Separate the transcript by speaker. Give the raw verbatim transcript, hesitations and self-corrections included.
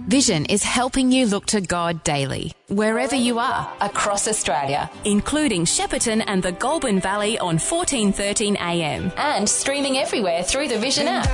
Speaker 1: Vision is helping you look to God daily, wherever you are, across Australia,
Speaker 2: including Shepparton and the Goulburn Valley on fourteen thirteen A M.
Speaker 1: and streaming everywhere through the Vision app.